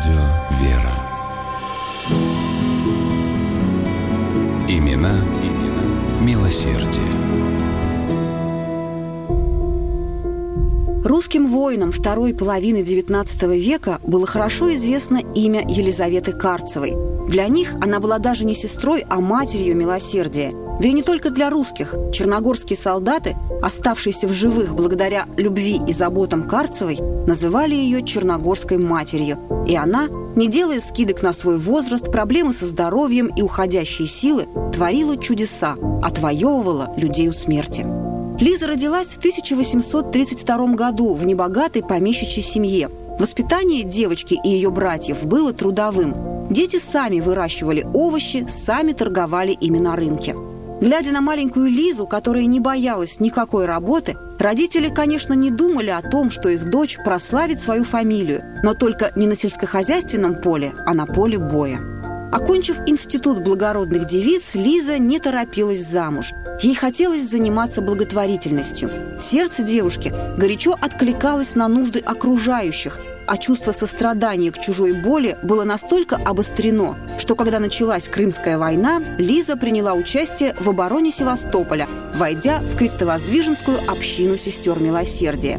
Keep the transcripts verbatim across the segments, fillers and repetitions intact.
Радио «Вера». Имена, имена милосердия. Русским воинам второй половины девятнадцатого века было хорошо известно имя Елизаветы Карцевой. Для них она была даже не сестрой, а матерью милосердия. Да и не только для русских. Черногорские солдаты, оставшиеся в живых благодаря любви и заботам Карцевой, называли ее Черногорской матерью. И она, не делая скидок на свой возраст, проблемы со здоровьем и уходящие силы, творила чудеса, отвоевывала людей у смерти. Лиза родилась в тысяча восемьсот тридцать втором году в небогатой помещичьей семье. Воспитание девочки и ее братьев было трудовым. Дети сами выращивали овощи, сами торговали ими на рынке. Глядя на маленькую Лизу, которая не боялась никакой работы, родители, конечно, не думали о том, что их дочь прославит свою фамилию, но только не на сельскохозяйственном поле, а на поле боя. Окончив институт благородных девиц, Лиза не торопилась замуж. Ей хотелось заниматься благотворительностью. Сердце девушки горячо откликалось на нужды окружающих, а чувство сострадания к чужой боли было настолько обострено, что когда началась Крымская война, Лиза приняла участие в обороне Севастополя, войдя в крестовоздвиженскую общину сестер милосердия.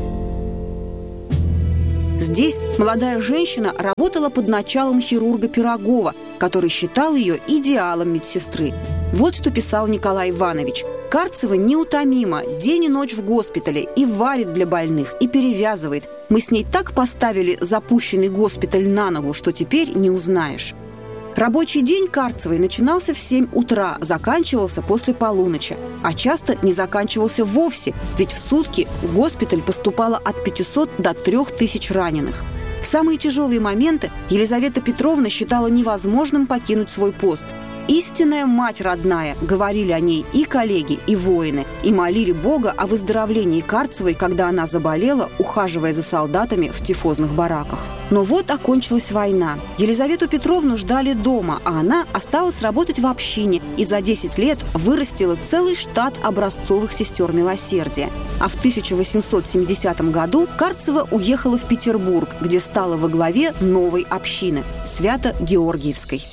Здесь молодая женщина работала под началом хирурга Пирогова, который считал ее идеалом медсестры. Вот что писал Николай Иванович. «Карцева неутомима, день и ночь в госпитале, и варит для больных, и перевязывает. Мы с ней так поставили запущенный госпиталь на ногу, что теперь не узнаешь». Рабочий день Карцевой начинался в семь утра, заканчивался после полуночи, а часто не заканчивался вовсе, ведь в сутки в госпиталь поступало от пятисот до трёх тысяч раненых. В самые тяжелые моменты Елизавета Петровна считала невозможным покинуть свой пост. «Истинная мать родная», — говорили о ней и коллеги, и воины, и молили Бога о выздоровлении Карцевой, когда она заболела, ухаживая за солдатами в тифозных бараках. Но вот окончилась война. Елизавету Петровну ждали дома, а она осталась работать в общине и за десять лет вырастила целый штат образцовых сестер милосердия. А в тысяча восемьсот семидесятом году Карцева уехала в Петербург, где стала во главе новой общины – Свято-Георгиевской.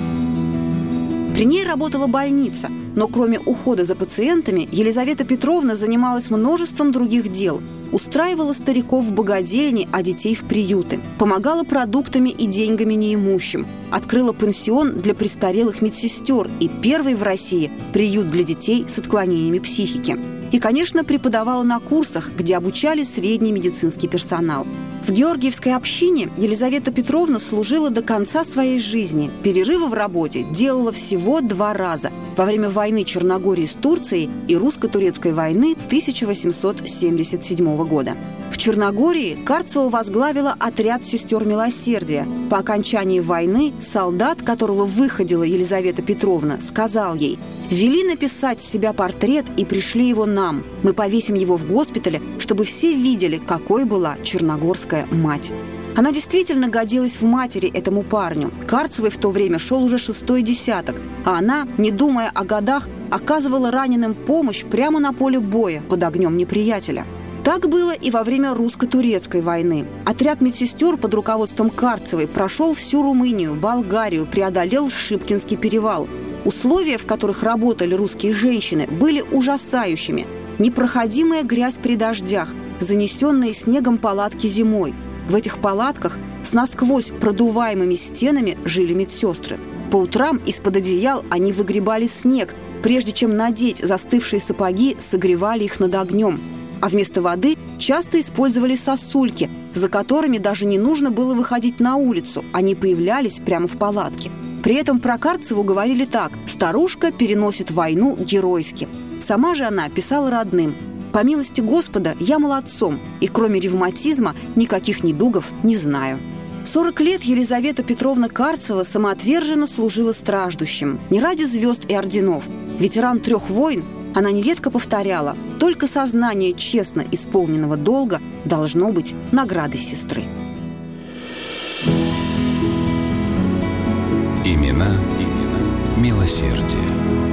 При ней работала больница, но кроме ухода за пациентами, Елизавета Петровна занималась множеством других дел. Устраивала стариков в богадельни, а детей в приюты. Помогала продуктами и деньгами неимущим. Открыла пансион для престарелых медсестер и первый в России приют для детей с отклонениями психики. И, конечно, преподавала на курсах, где обучали средний медицинский персонал. В Георгиевской общине Елизавета Петровна служила до конца своей жизни. Перерывы в работе делала всего два раза – во время войны Черногории с Турцией и русско-турецкой войны тысяча восемьсот семьдесят седьмого года. В Черногории Карцева возглавила отряд сестер милосердия. По окончании войны солдат, которого выходила Елизавета Петровна, сказал ей: «Вели написать с себя портрет и пришли его нам. Мы повесим его в госпитале, чтобы все видели, какой была черногорская мать». Она действительно годилась в матери этому парню. Карцевой в то время шел уже шестой десяток, а она, не думая о годах, оказывала раненым помощь прямо на поле боя под огнем неприятеля. Так было и во время русско-турецкой войны. Отряд медсестер под руководством Карцевой прошел всю Румынию, Болгарию, преодолел Шипкинский перевал. Условия, в которых работали русские женщины, были ужасающими. Непроходимая грязь при дождях, занесенные снегом палатки зимой. В этих палатках с насквозь продуваемыми стенами жили медсестры. По утрам из-под одеял они выгребали снег, прежде чем надеть застывшие сапоги, согревали их над огнем. А вместо воды часто использовали сосульки, за которыми даже не нужно было выходить на улицу, они появлялись прямо в палатке. При этом про Карцеву говорили так: «Старушка переносит войну геройски». Сама же она писала родным: «По милости Господа, я молодцом, и кроме ревматизма никаких недугов не знаю». сорок лет Елизавета Петровна Карцева самоотверженно служила страждущим. Не ради звезд и орденов. Ветеран трех войн, она нередко повторяла: «Только сознание честно исполненного долга должно быть наградой сестры». Имена, имена милосердия.